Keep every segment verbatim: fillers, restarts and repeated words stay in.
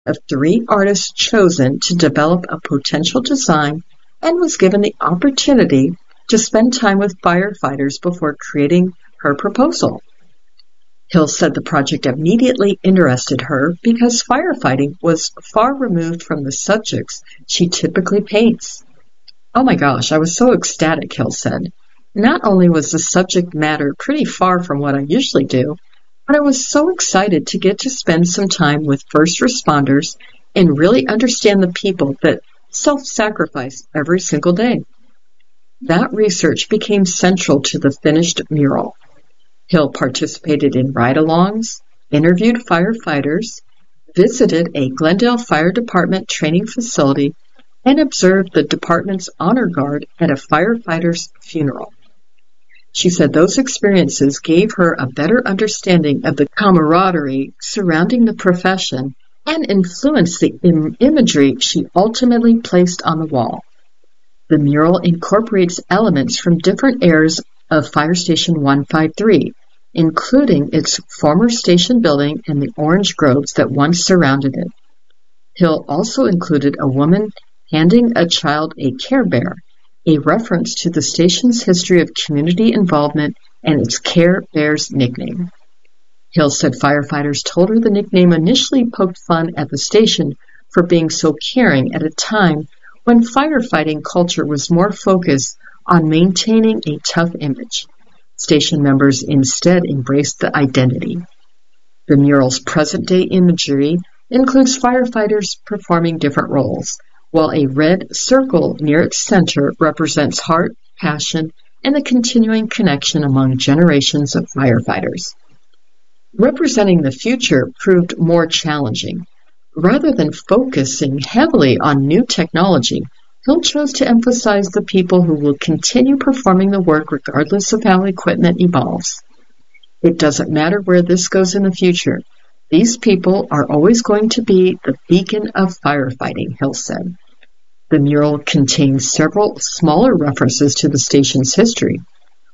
of three artists chosen to develop a potential design and was given the opportunity to spend time with firefighters before creating her proposal. Hill said the project immediately interested her because firefighting was far removed from the subjects she typically paints. "Oh my gosh, I was so ecstatic," Hill said. "Not only was the subject matter pretty far from what I usually do, but I was so excited to get to spend some time with first responders and really understand the people that self-sacrifice every single day." That research became central to the finished mural. Hill participated in ride-alongs, interviewed firefighters, visited a Glendale Fire Department training facility, and observed the department's honor guard at a firefighter's funeral. She said those experiences gave her a better understanding of the camaraderie surrounding the profession and influenced the im- imagery she ultimately placed on the wall. The mural incorporates elements from different eras of Fire Station one five three, including its former station building and the orange groves that once surrounded it. Hill also included a woman handing a child a Care Bear, a reference to the station's history of community involvement and its Care Bear's nickname. Hill said firefighters told her the nickname initially poked fun at the station for being so caring at a time when firefighting culture was more focused on maintaining a tough image. Station members instead embraced the identity. The mural's present-day imagery includes firefighters performing different roles, while a red circle near its center represents heart, passion, and the continuing connection among generations of firefighters. Representing the future proved more challenging. Rather than focusing heavily on new technology, Hill chose to emphasize the people who will continue performing the work regardless of how equipment evolves. "It doesn't matter where this goes in the future. These people are always going to be the beacon of firefighting," Hill said. The mural contains several smaller references to the station's history.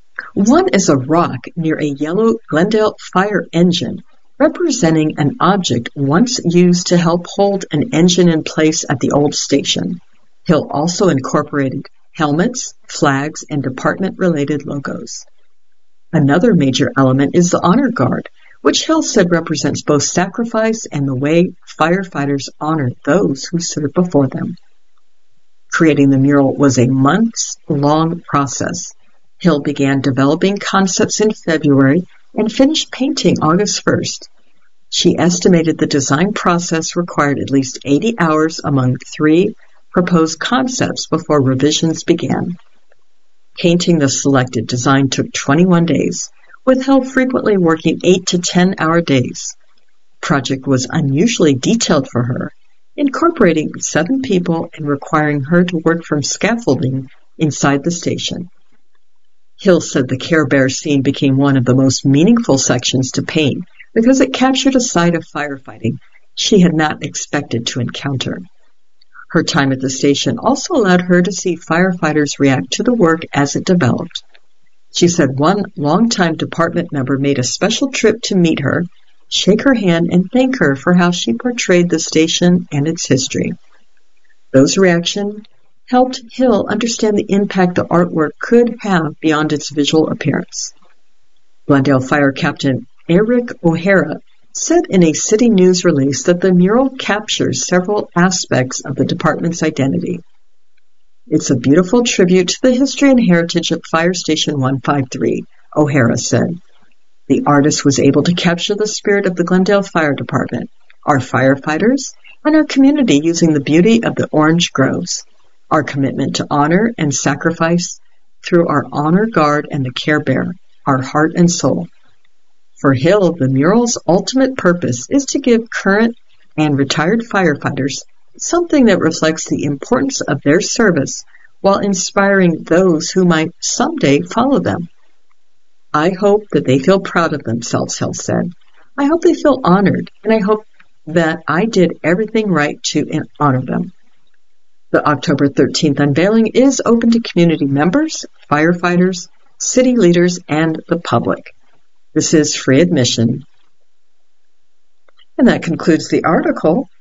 One is a rock near a yellow Glendale fire engine, representing an object once used to help hold an engine in place at the old station. Hill also incorporated helmets, flags, and department-related logos. Another major element is the honor guard, which Hill said represents both sacrifice and the way firefighters honor those who serve before them. Creating the mural was a months-long process. Hill began developing concepts in February and finished painting August first. She estimated the design process required at least eighty hours among three proposed concepts before revisions began. Painting the selected design took twenty-one days, with Hill frequently working eight to ten hour days. The project was unusually detailed for her, incorporating seven people and requiring her to work from scaffolding inside the station. Hill said the Care Bear scene became one of the most meaningful sections to paint because it captured a side of firefighting she had not expected to encounter. Her time at the station also allowed her to see firefighters react to the work as it developed. She said one longtime department member made a special trip to meet her, shake her hand, and thank her for how she portrayed the station and its history. Those reactions helped Hill understand the impact the artwork could have beyond its visual appearance. Glendale Fire Captain Eric O'Hara said in a city news release that the mural captures several aspects of the department's identity. "It's a beautiful tribute to the history and heritage of Fire Station one five three, O'Hara said. "The artist was able to capture the spirit of the Glendale Fire Department, our firefighters, and our community using the beauty of the orange groves, our commitment to honor and sacrifice through our honor guard and the Care Bear, our heart and soul." For Hill, the mural's ultimate purpose is to give current and retired firefighters something that reflects the importance of their service while inspiring those who might someday follow them. "I hope that they feel proud of themselves," Hill said. "I hope they feel honored, and I hope that I did everything right to honor them." The October thirteenth unveiling is open to community members, firefighters, city leaders, and the public. This is free admission. And that concludes the article.